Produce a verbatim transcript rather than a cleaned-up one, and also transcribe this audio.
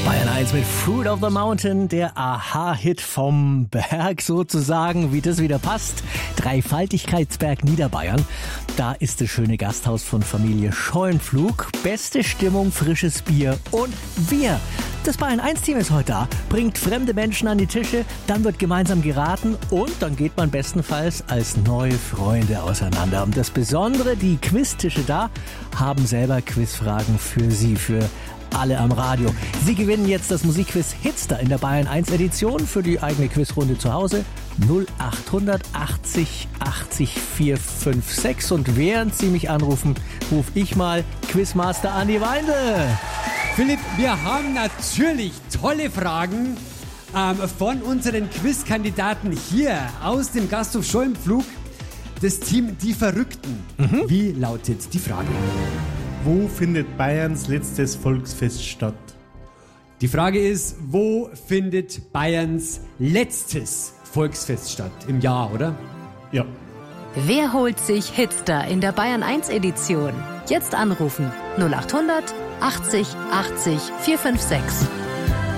Bayern eins mit Fruit of the Mountain, der Aha-Hit vom Berg sozusagen, wie das wieder passt. Dreifaltigkeitsberg Niederbayern. Da ist das schöne Gasthaus von Familie Scheuenpflug. Beste Stimmung, frisches Bier und wir. Das Bayern eins Team ist heute da, bringt fremde Menschen an die Tische, dann wird gemeinsam geraten und dann geht man bestenfalls als neue Freunde auseinander. Und das Besondere, die Quiztische da haben selber Quizfragen für Sie, für alle am Radio. Sie gewinnen jetzt das Musikquiz Hitster in der Bayern eins Edition für die eigene Quizrunde zu Hause. null acht achtzig achtzig vier fünf sechs und während Sie mich anrufen, rufe ich mal Quizmaster Andi Weindl. Philipp, wir haben natürlich tolle Fragen ähm, von unseren Quizkandidaten hier aus dem Gasthof Scheuenpflug. Das Team Die Verrückten. Mhm. Wie lautet die Frage? Wo findet Bayerns letztes Volksfest statt? Die Frage ist, wo findet Bayerns letztes Volksfest statt? Im Jahr, oder? Ja. Wer holt sich Hitster in der Bayern eins Edition? Jetzt anrufen null acht hundert achtzig achtzig vier fünf sechs.